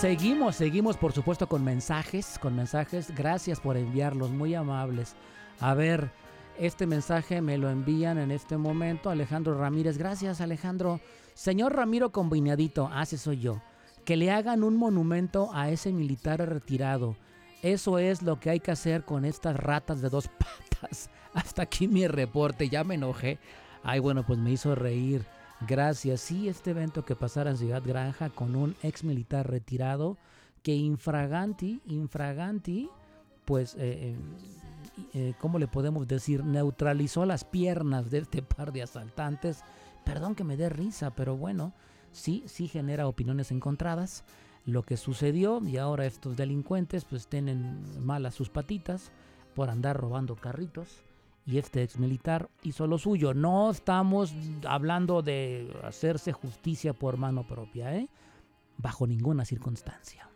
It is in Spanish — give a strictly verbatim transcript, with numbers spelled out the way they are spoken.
seguimos, seguimos por supuesto con mensajes, con mensajes. Gracias por enviarlos, muy amables. A ver, este mensaje me lo envían en este momento Alejandro Ramírez. Gracias, Alejandro. Señor Ramiro Combinadito, ah, ese soy yo. Que le hagan un monumento a ese militar retirado. Eso es lo que hay que hacer con estas ratas de dos patas. Hasta aquí mi reporte, ya me enojé. Ay, bueno, pues me hizo reír. Gracias. Sí, este evento que pasara en Ciudad Granja con un ex militar retirado que infraganti, infraganti, pues, eh, eh, ¿cómo le podemos decir? Neutralizó las piernas de este par de asaltantes. Perdón que me dé risa, pero bueno, sí, sí genera opiniones encontradas. Lo que sucedió, y ahora estos delincuentes pues tienen malas sus patitas por andar robando carritos. Y este ex militar hizo lo suyo. No estamos hablando de hacerse justicia por mano propia, ¿eh? Bajo ninguna circunstancia.